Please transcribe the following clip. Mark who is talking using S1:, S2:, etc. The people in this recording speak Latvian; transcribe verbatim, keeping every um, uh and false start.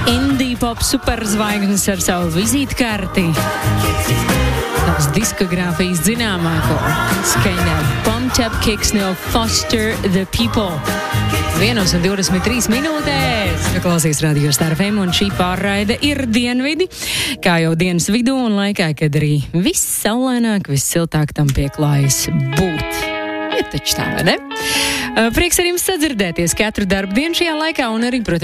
S1: Indie pop superzvaigznes ar savu vizītkarti. Tās diskogrāfijas zināmāko skaņā Pumped Up Kicks no Foster the People. Vienos un divdesmit trīs minūtēs. Klausies Radio Star F M, un šī pārraide ir dienvidi, kā jau dienas vidū un laikā, kad arī viss saulaināk, viss siltāk tam pieklājas būt. Ir taču tā, vai ne? Prieks ar jums sadzirdēties katru darbu dienu šajā laikā un arī, protams,